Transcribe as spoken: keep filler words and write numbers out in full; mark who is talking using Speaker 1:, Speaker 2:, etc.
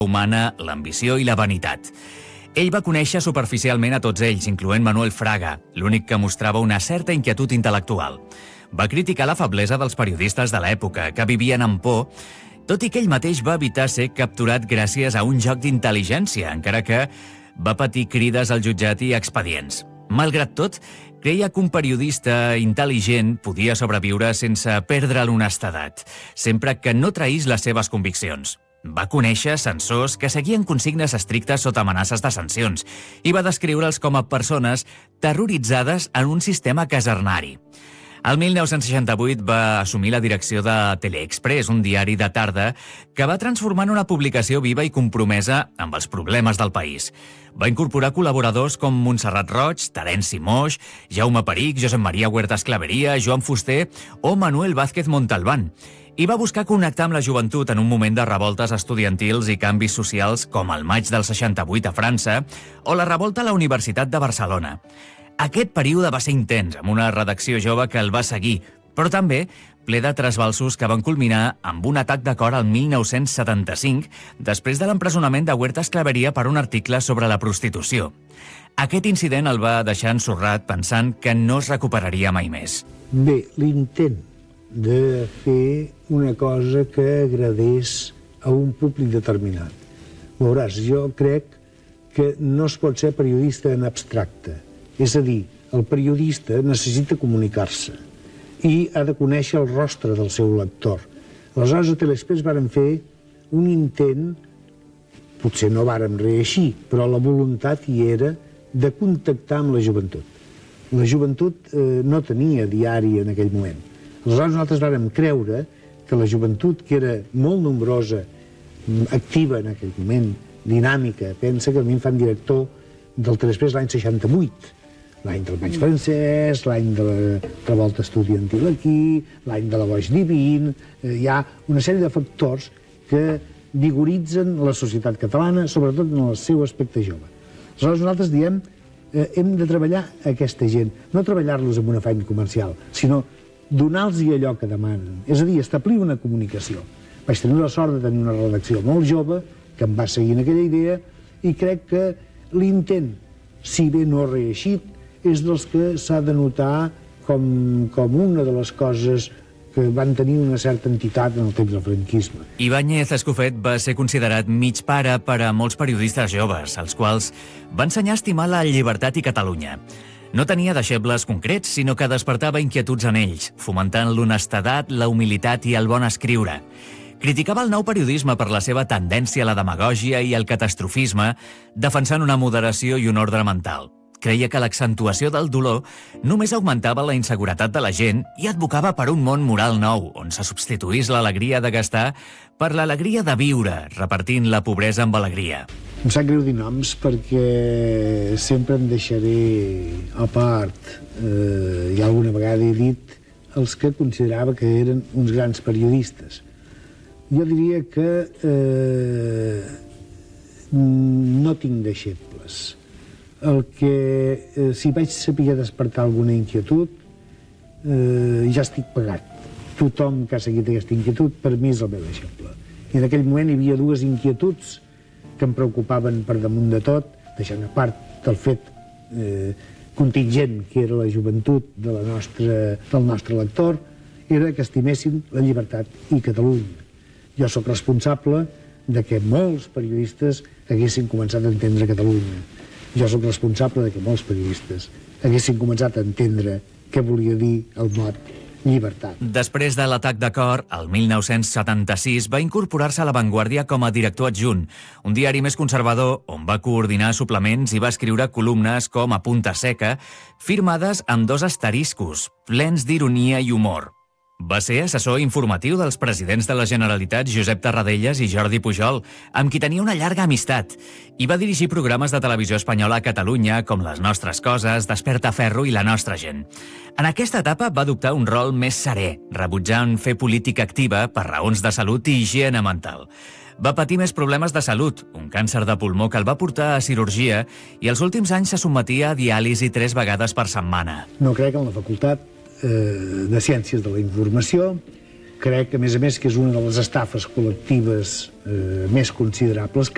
Speaker 1: humana, l'ambició i la vanitat. Ell va conèixer superficialment a tots ells, incloent Manuel Fraga, l'únic que mostrava una certa inquietud intel·lectual. Va criticar la feblesa dels periodistes de l'època, que vivien amb por, tot i que ell mateix va evitar ser capturat gràcies a un joc d'intel·ligència, encara que va patir crides al jutjat i expedients. Malgrat tot, creia que un periodista intel·ligent podia sobreviure sense perdre l'honestedat, sempre que no traís les seves conviccions. Va conèixer censors que seguien consignes estrictes sota amenaces de sancions i va descriure'ls com a persones terroritzades en un sistema casernari. El mil nou-cents seixanta-vuit va assumir la direcció de Teleexpress, un diari de tarda que va transformar en una publicació viva i compromesa amb els problemes del país. Va incorporar col·laboradors com Montserrat Roig, Terenci Moix, Jaume Perich, Josep Maria Huertas Claveria, Joan Fuster o Manuel Vázquez Montalbán. I va buscar connectar amb la joventut en un moment de revoltes estudiantils i canvis socials com el maig del seixanta-vuit a França o la revolta a la Universitat de Barcelona. Aquest període va ser intens, amb una redacció jove que el va seguir, però també ple de trasbalsos que van culminar amb un atac de cor al mil nou-cents setanta-cinc, després de l'empresonament de Huertas Claveria per un article sobre la prostitució. Aquest incident el va deixar ensorrat pensant que no es recuperaria mai més.
Speaker 2: Bé, l'intent de fer una cosa que agradés a un públic determinat. Veuràs, jo crec que no es pot ser periodista en abstracte. És a dir, el periodista necessita comunicar-se i ha de conèixer el rostre del seu lector. Aleshores, a Teleexpress varen fer un intent, potser no vàrem reeixir, però la voluntat hi era de contactar amb la joventut. La joventut eh, no tenia diari en aquell moment. Aleshores, nosaltres vàrem creure que la joventut, que era molt nombrosa, activa en aquell moment, dinàmica, pensa que a mi em fan director del Teleexpress l'any seixanta-vuit, l'any del maig francès, l'any de la revolta estudiantil aquí, l'any de la Boix Divin. Eh, hi ha una sèrie de factors que vigoritzen la societat catalana, sobretot en el seu aspecte jove. Aleshores nosaltres diem eh, hem de treballar aquesta gent, no treballar-los amb una feina comercial, sinó donar-los allò que demanen, és a dir, establir una comunicació. Vaig tenir la sort de tenir una redacció molt jove que em va seguir en aquella idea i crec que l'intent, si bé no reeixit, és dels que s'ha de notar com, com una de les coses que van tenir una certa entitat en el temps del franquisme.
Speaker 1: Ibáñez Escofet va ser considerat mig pare per a molts periodistes joves, als quals va ensenyar a estimar la llibertat i Catalunya. No tenia deixebles concrets, sinó que despertava inquietuds en ells, fomentant l'honestedat, la humilitat i el bon escriure. Criticava el nou periodisme per la seva tendència a la demagògia i al catastrofisme, defensant una moderació i un ordre mental. Creia que l'accentuació del dolor només augmentava la inseguretat de la gent i advocava per un món moral nou, on se substituís l'alegria de gastar per l'alegria de viure, repartint la pobresa amb alegria.
Speaker 2: Em sap greu dir noms perquè sempre em deixaré a part, eh, i alguna vegada he dit, els que considerava que eren uns grans periodistes. Jo diria que eh, no tinc deixebles. El que, eh, si vaig saber despertar alguna inquietud, eh, ja estic pagat. Tothom que ha seguit aquesta inquietud, per mi és el meu deixeble. I en aquell moment hi havia dues inquietuds que em preocupaven per damunt de tot, deixant a part del fet eh, contingent que era la joventut de la nostra, del nostre lector, era que estimessin la llibertat i Catalunya. Jo sóc responsable de que molts periodistes haguessin començat a entendre Catalunya. Jo sóc responsable de que molts periodistes haguessin començat a entendre què volia dir el mot llibertat.
Speaker 1: Després de l'atac de cor, el mil nou-cents setanta-sis va incorporar-se a La Vanguardia com a director adjunt, un diari més conservador on va coordinar suplements i va escriure columnes com a punta seca, firmades amb dos asteriscos, plens d'ironia i humor. Va ser assessor informatiu dels presidents de la Generalitat Josep Tarradellas i Jordi Pujol, amb qui tenia una llarga amistat, i va dirigir programes de televisió espanyola a Catalunya com Les nostres coses, Desperta Ferro i La nostra gent. En aquesta etapa va adoptar un rol més serè, rebutjant fer política activa per raons de salut i higiene mental. Va patir més problemes de salut, un càncer de pulmó que el va portar a cirurgia i els últims anys se sotmetia a diàlisi tres vegades per setmana.
Speaker 2: No crec en la facultat de Ciències de la Informació. Crec, a més a més, que és una de les estafes col·lectives eh, més considerables que